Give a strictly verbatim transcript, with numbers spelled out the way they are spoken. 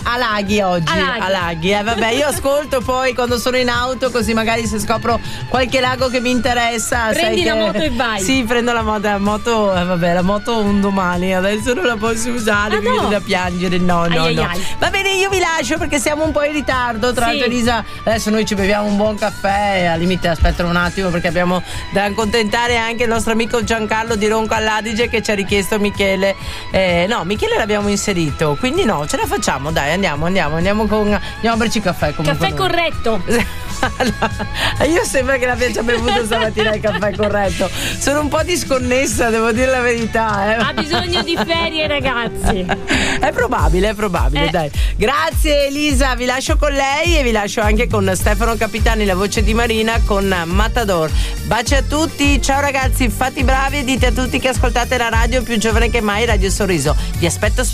a Laghi oggi. A Laghi. A Laghi. Eh, vabbè, io ascolto poi quando sono in auto, così magari se scopro qualche lago che mi interessa. Prendi sai la che... moto e vai. Sì, prendo la moto. La moto, eh, vabbè, la moto un domani. Adesso non la posso usare, Ah, mi no. viene da piangere. No, no, Ai, no. ai, ai. Va bene, io vi lascio perché siamo un po' in ritardo. Tra Sì. l'altro, Elisa, adesso noi ci beviamo un buon caffè. Al limite, aspetta un attimo perché abbiamo da accontentare anche il nostro amico Giancarlo di Ronco all'Adige che ci ha richiesto Michele. Eh, no, Michele l'abbiamo inserito, quindi no, ce la facciamo, dai, andiamo, andiamo, andiamo con. Andiamo a berci caffè comunque. Caffè noi. corretto. Io sembra che l'abbia già bevuto stamattina il caffè corretto. Sono un po' disconnessa, devo dire la verità. Eh. Ha bisogno di ferie, ragazzi. È probabile, è probabile, Eh. dai. Grazie Elisa, vi lascio con lei e vi lascio anche con Stefano Capitani, la voce di Marina, con Matador. Baci a tutti, ciao ragazzi, fate i bravi e dite a tutti che ascoltate la radio più giovane che mai, Radio Sorriso. Vi aspetto